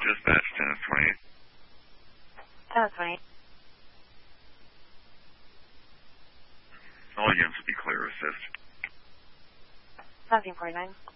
Dispatch 10-28. 10-28. All units will be clear. Assist. 1749.